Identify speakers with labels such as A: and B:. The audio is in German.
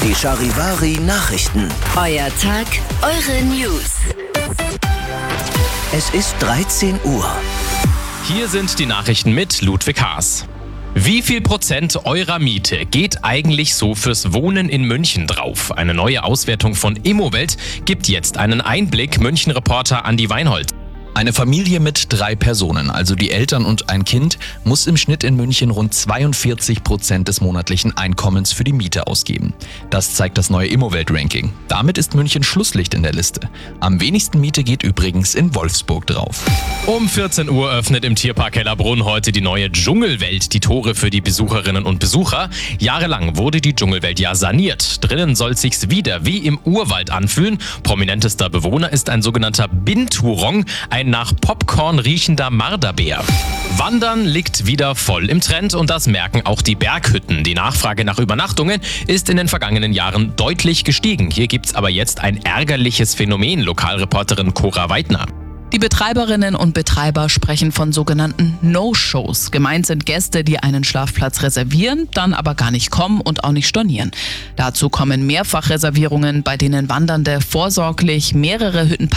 A: Die Charivari Nachrichten.
B: Euer Tag, eure News.
A: Es ist 13 Uhr.
C: Hier sind die Nachrichten mit Ludwig Haas. Wie viel Prozent eurer Miete geht eigentlich so fürs Wohnen in München drauf? Eine neue Auswertung von Immowelt gibt jetzt einen Einblick. München-Reporter Andi Weinhold.
D: Eine Familie mit 3 Personen, also die Eltern und ein Kind, muss im Schnitt in München rund 42% des monatlichen Einkommens für die Miete ausgeben. Das zeigt das neue Immowelt-Ranking. Damit ist München Schlusslicht in der Liste. Am wenigsten Miete geht übrigens in Wolfsburg drauf.
C: Um 14 Uhr öffnet im Tierpark Hellerbrunn heute die neue Dschungelwelt die Tore für die Besucherinnen und Besucher. Jahrelang wurde die Dschungelwelt ja saniert. Drinnen soll es sich wieder wie im Urwald anfühlen. Prominentester Bewohner ist ein sogenannter Binturong, ein nach Popcorn riechender Marderbär. Wandern liegt wieder voll im Trend und das merken auch die Berghütten. Die Nachfrage nach Übernachtungen ist in den vergangenen Jahren deutlich gestiegen. Hier gibt's aber jetzt ein ärgerliches Phänomen, Lokalreporterin Cora Weidner.
E: Die Betreiberinnen und Betreiber sprechen von sogenannten No-Shows. Gemeint sind Gäste, die einen Schlafplatz reservieren, dann aber gar nicht kommen und auch nicht stornieren. Dazu kommen Mehrfachreservierungen, bei denen Wandernde vorsorglich mehrere Hütten